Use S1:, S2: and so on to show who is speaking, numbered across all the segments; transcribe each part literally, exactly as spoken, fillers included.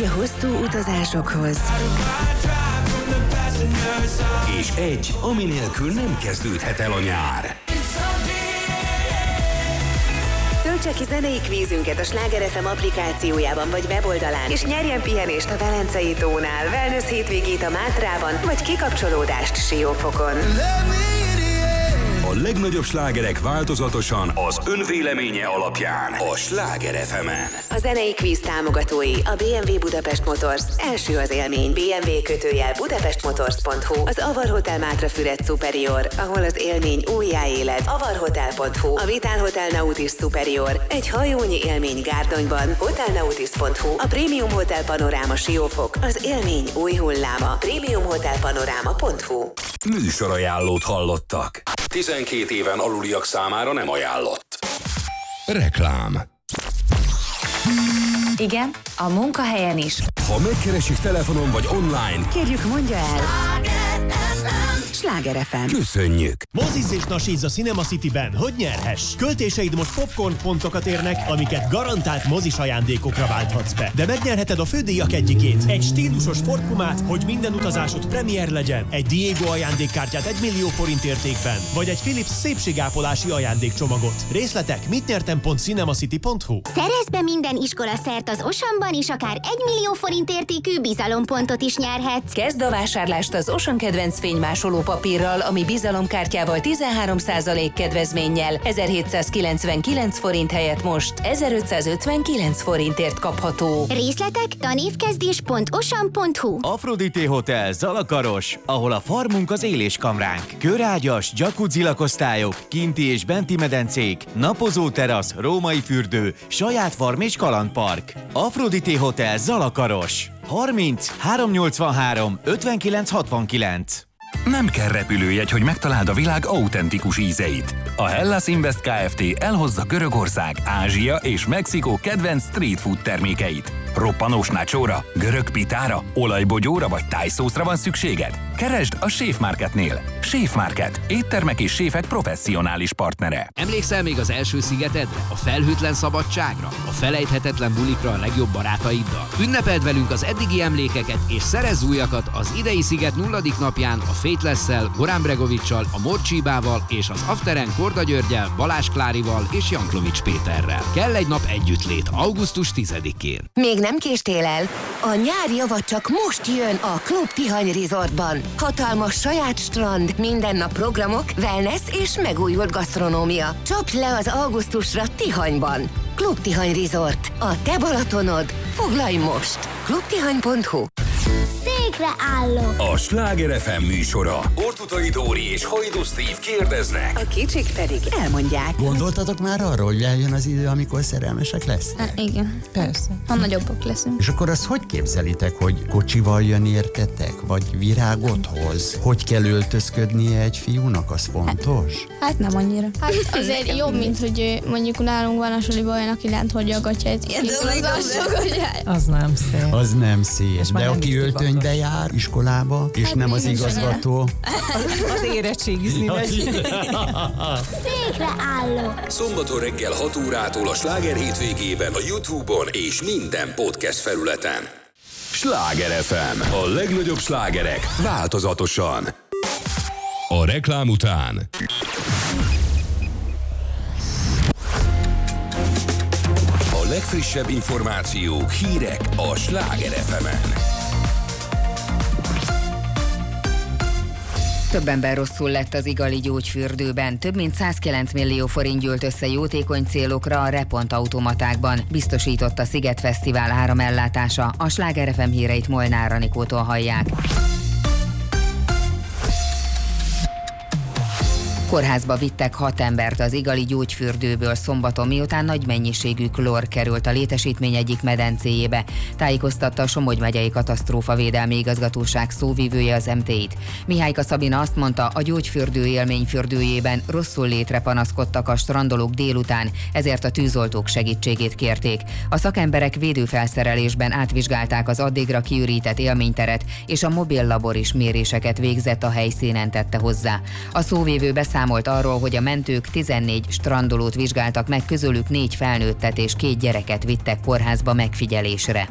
S1: egy a hosszú utazásokhoz,
S2: és egy, ami nélkül nem kezdődhet el a nyár.
S1: Töltse ki zenei kvízünket a Sláger ef em applikációjában vagy weboldalán, és nyerjen pihenést a Velencei tónál, wellness hétvégét a Mátrában, vagy kikapcsolódást Siófokon.
S2: A legnagyobb slágerek változatosan az önvéleménye alapján a Sláger ef emen.
S1: A zenei kvíz támogatói a bé em vé Budapest Motors, első az élmény, bé em vé kötőjel budapestmotors pont hu, az Avar Hotel Mátrafüred Superior, ahol az élmény újjáéled, avarhotel pont hu, a Vitál Hotel Nautis Superior, egy hajónyi élmény Gárdonyban, hotelnautis pont hu, a Premium Hotel Panoráma Siófok, az élmény új hulláma, premium hotel panoráma pont hu.
S2: Műsorajánlót hallottak. tizenkét éven aluliak számára nem ajánlott. Reklám.
S1: Igen, a munkahelyen is.
S2: Ha megkeresik telefonon vagy online,
S1: Kérjük, mondja el. Sláger ef em.
S2: Köszönjük.
S3: Mozizz és nasízz a Cinema Cityben, hogy nyerhess! Költéseid most popcorn pontokat érnek, amiket garantált mozis ajándékokra válthatsz be. De megnyerheted a fődíjak egyikét. Egy stílusos Ford Pumát, hogy minden utazásod premier legyen. Egy Diego ajándékkártyát egy millió forint értékben. Vagy egy Philips szépségápolási ajándékcsomagot. Részletek mit nyertem pont cinemacity pont hu.
S4: Szerezz be minden iskola szert az Oceanban, és akár egy millió forint értékű bizalompontot is nyerhetsz.
S1: Kezd a vásárlást az Ocean kedvenc fénymásoló papírral, ami bizalomkártyával tizenhárom százalék kedvezménnyel ezerhétszázkilencvenkilenc forint helyett most ezerötszázötvenkilenc forintért kapható.
S4: Részletek tanévkezdés pont ocean pont hu.
S5: Aphrodite Hotel Zalakaros, ahol a farmunk az éléskamránk. Körágyas, jacuzzi lakosztályok, kinti és benti medencék, napozó terasz, római fürdő, saját farm és kalandpark. Aphrodite Hotel Zalakaros. harminc háromszáznyolcvanhárom ötvenkilenc hatvankilenc.
S2: Nem kell repülőjegy, hogy megtaláld a világ autentikus ízeit. A Hellas Invest Kft. Elhozza Görögország, Ázsia és Mexikó kedvenc street food termékeit. Roppanós nachóra, görög pitára, olajbogyóra vagy tájszószra van szükséged? Keresd a Chef Marketnél. Chef Market. Éttermek és séfek professzionális partnere.
S6: Emlékszel még az első szigetedre? A felhőtlen szabadságra? A felejthetetlen bulikra a legjobb barátaiddal? Ünnepeld velünk az eddigi emlékeket és szerezz újakat az idei sziget nulladik napján a Faithless-szel, Goran Bregovic-sal, a Morcsibával és az Afteren Korda Györgyel, Balázs Klárival és Janklovics Péterrel. Kell egy nap együttlét augusztus tizedikén.
S1: Még nem késtél el? A nyári java csak most jön a Klub Tihany Resortban. Hatalmas saját strand, minden nap programok, wellness és megújult gasztronómia. Csapd le az augusztusra Tihanyban. Klub Tihany Resort. A te Balatonod. Foglalj most! klubtihany pont hu.
S4: Székre állok.
S2: A Sláger ef em műsora. Ortutai Dóri és Hajdú Steve kérdeznek.
S1: A kicsik pedig elmondják.
S7: Gondoltatok már arról, hogy eljön az idő, amikor szerelmesek lesznek?
S8: Há, igen, persze. Ha nagyobbak leszünk.
S7: És akkor azt hogy képzelitek, hogy kocsival jön értetek? Vagy virágot hoz? Hogy kell öltözködnie egy fiúnak? Az fontos?
S8: Hát nem annyira. Hát azért jobb, mint hogy mondjuk nálunk van a suliban olyan, aki lent hordja a gatyát.
S9: Az nem szép.
S7: Az nem szép. De aki öltönybe jár iskolába, és hát nem az igazgató.
S9: Az érettségizni megy.
S4: Székre állok.
S2: Szombaton reggel hat órától a Sláger hétvégében a YouTube-on és minden podcast felületen. Sláger ef em. A legnagyobb slágerek változatosan. A reklám után a legfrissebb információk, hírek a Sláger ef emen.
S10: Több ember rosszul lett az Igali gyógyfürdőben. Több mint százkilenc millió forint gyűlt össze jótékony célokra a Repont automatákban, biztosított a Sziget Fesztivál áramellátása. A Sláger ef em híreit Molnár Anikótól hallják. Kórházba vittek hat embert az Igali gyógyfürdőből szombaton, miután nagy mennyiségű klór került a létesítmény egyik medencéjébe, tájékoztatta a Somogy megyei katasztrófavédelmi igazgatóság szóvivője az em té í-t. Mihályka Szabina azt mondta, a gyógyfürdő élményfürdőjében rosszul létre panaszkodtak a strandolók délután, ezért a tűzoltók segítségét kérték. A szakemberek védőfelszerelésben átvizsgálták az addigra kiürített élményteret, és a mobil labor is méréseket végzett a helyszínen, tette hozzá. A szóvivő beszámolt Számolt arról, hogy a mentők tizennégy strandolót vizsgáltak meg, közülük négy felnőttet és két gyereket vittek kórházba megfigyelésre.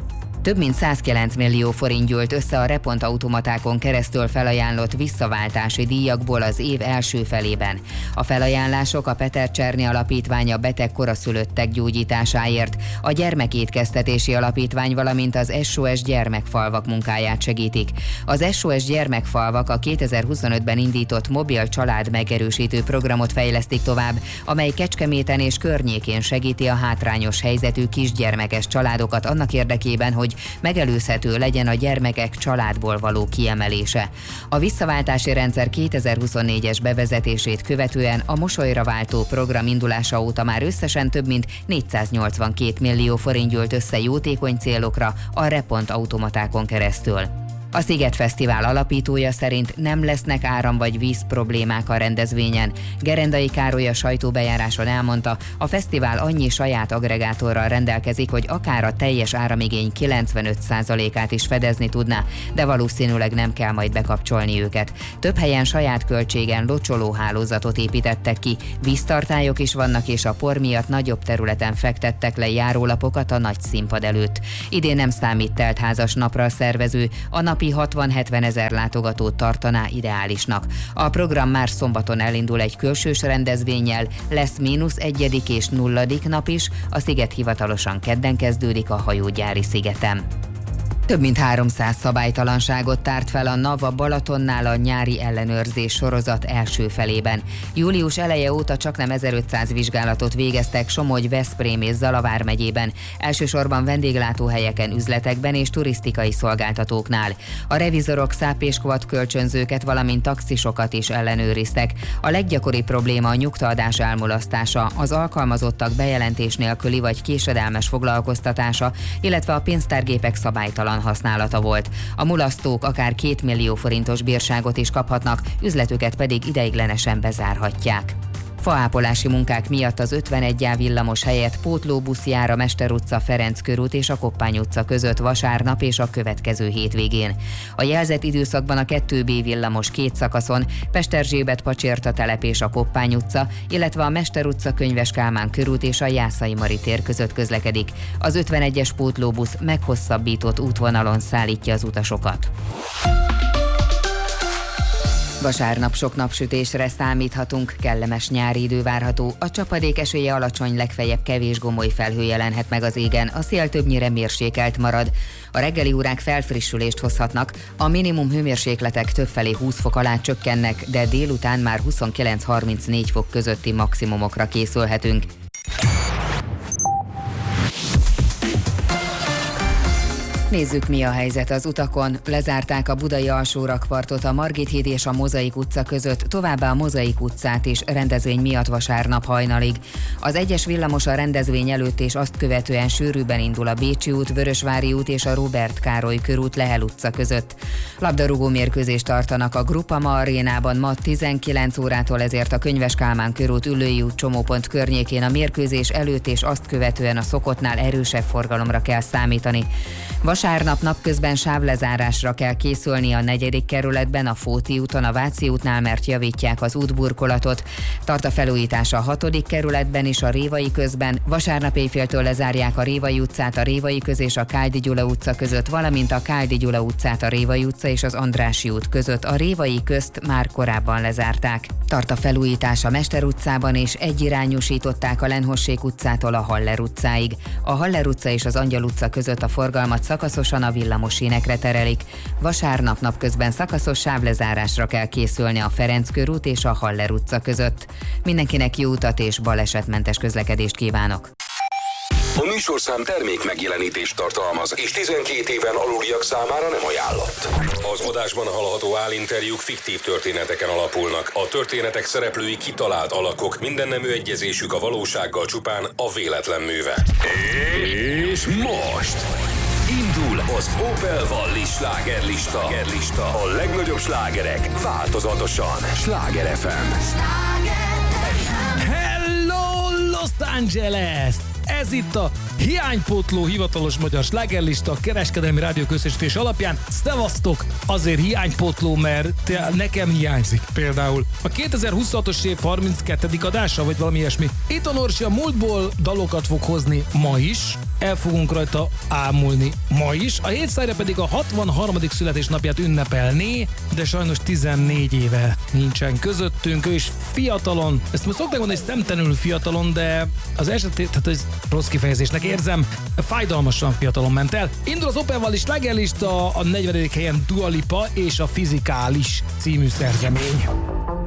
S10: Több mint százkilenc millió forint gyűlt össze a Repont automatákon keresztül felajánlott visszaváltási díjakból az év első felében. A felajánlások a Peter Cserny Alapítvány a beteg koraszülöttek gyógyításáért, a Gyermekétkeztetési Alapítvány, valamint az es o es gyermekfalvak munkáját segítik. Az es o es gyermekfalvak a kétezer-huszonötben indított mobil család megerősítő programot fejlesztik tovább, amely Kecskeméten és környékén segíti a hátrányos helyzetű kisgyermekes családokat annak érdekében, hogy megelőzhető legyen a gyermekek családból való kiemelése. A visszaváltási rendszer kétezer-huszonnégyes bevezetését követően a mosolyra váltó program indulása óta már összesen több mint négyszáznyolcvankét millió forint gyűlt össze jótékony célokra a Repont automatákon keresztül. A Sziget Fesztivál alapítója szerint nem lesznek áram- vagy víz problémák a rendezvényen. Gerendai Károly a sajtóbejáráson elmondta, a fesztivál annyi saját agregátorral rendelkezik, hogy akár a teljes áramigény kilencvenöt százalékát is fedezni tudná, de valószínűleg nem kell majd bekapcsolni őket. Több helyen saját költségen locsolóhálózatot építettek ki, víztartályok is vannak, és a por miatt nagyobb területen fektettek le járólapokat a nagy színpad előtt. Idén nem számít teltházas napra a szervező, a napi hatvan-hetven ezer látogatót tartaná ideálisnak. A program már szombaton elindul egy külsős rendezvénnyel, lesz mínusz egyedik és nulladik nap is, a sziget hivatalosan kedden kezdődik a hajógyári szigeten. Több mint háromszáz szabálytalanságot tárt fel a NAV a Balatonnál a nyári ellenőrzés sorozat első felében. Július eleje óta csaknem ezerötszáz vizsgálatot végeztek Somogy, Veszprém és Zalavár megyében, elsősorban vendéglátóhelyeken, üzletekben és turisztikai szolgáltatóknál. A revizorok száp és kvad kölcsönzőket, valamint taxisokat is ellenőriztek. A leggyakoribb probléma a nyugtaadás elmulasztása, az alkalmazottak bejelentés nélküli vagy késedelmes foglalkoztatása, illetve a pénztárgépek szabálytalan használata volt. A mulasztók akár két millió forintos bírságot is kaphatnak, üzletüket pedig ideiglenesen bezárhatják. Faápolási munkák miatt az ötvenegy á villamos helyett pótlóbusz jár a Mester utca, Ferenc körút és a Koppány utca között vasárnap és a következő hétvégén. A jelzett időszakban a kettő bé villamos két szakaszon, Pesterzsébet Pacsirta telep és a Koppány utca, illetve a Mester utca, Könyves Kálmán körút és a Jászai Mari tér között közlekedik. Az ötvenegyes pótlóbusz meghosszabbított útvonalon szállítja az utasokat. Vasárnap sok napsütésre számíthatunk, kellemes nyári idő várható, a csapadék esélye alacsony, legfeljebb kevés gomoly felhő jelenhet meg az égen, a szél többnyire mérsékelt marad. A reggeli órák felfrissülést hozhatnak, a minimum hőmérsékletek többfelé húsz fok alá csökkennek, de délután már huszonkilenc-harmincnégy fok közötti maximumokra készülhetünk. Nézzük, mi a helyzet az utakon. Lezárták a budai alsórakpartot a Margit híd és a Mozaik utca között, továbbá a Mozaik utcát is rendezvény miatt vasárnap hajnalig. Az egyes villamos a rendezvény előtt és azt követően sűrűben indul a Bécsi út, Vörösvári út és a Róbert Károly körút Lehel utca között. Labdarúgó mérkőzést tartanak a Groupama arénában ma tizenkilenc órától, ezért a Könyves Kálmán körút, Üllői út csomópont környékén a mérkőzés előtt és azt követően a szokottnál erősebb forgalomra kell számítani. Vasárnap napközben sávlezárásra kell készülni a negyedik kerületben, a Fóti úton, a Váci útnál, mert javítják az útburkolatot. Tart a felújítás a hatodik kerületben is a Révai közben. Vasárnap éjféltől lezárják a Révai utcát, a Révai köz és a Káldi Gyula utca között, valamint a Káldi Gyula utcát a Révai utca és az Andrássy út között. A Révai közt már korábban lezárták. Tart a felújítás a Mester utcában, és egyirányosították a Lenhossék utcától a Haller utcáig. A Haller utca és az Angyal utca között a forgalmat szakaszosan a villamosínekre terelik. Vasárnap napközben szakaszos sávlezárásra kell készülni a Ferenc körút és a Haller utca között. Mindenkinek jó utat és balesetmentes közlekedést kívánok!
S11: A műsorszám termék megjelenítést tartalmaz, és tizenkét éven aluliak számára nem ajánlott. Az adásban hallható állinterjúk fiktív történeteken alapulnak. A történetek szereplői kitalált alakok, minden nemű egyezésük a valósággal csupán a véletlen műve. És most indul az Opel Valli slágerlista. A legnagyobb slágerek változatosan. Sláger ef em.
S12: Hello Los Angeles! Ez itt a hiánypótló hivatalos magyar slágerlista a Kereskedelmi Rádió közösítés alapján. Szevasztok! Azért hiánypótló, mert te, nekem hiányzik például a kétezer-huszonhatos év harminckettedik adása, vagy valami ilyesmi. Itt a Norsi a múltból dalokat fog hozni ma is. el fogunk rajta ámulni ma is. A hétszájra pedig a hatvanharmadik születésnapját ünnepelné, de sajnos tizennégy éve nincsen közöttünk. Ő is fiatalon, ezt most szokták mondani, hogy szemtelenül fiatalon, de az esetét, tehát ez rossz kifejezésnek érzem, fájdalmasan fiatalon ment el. Indul az Openval is slágerlista, a negyvenedik helyen Dua Lipa és a Fizikális című szerzemény.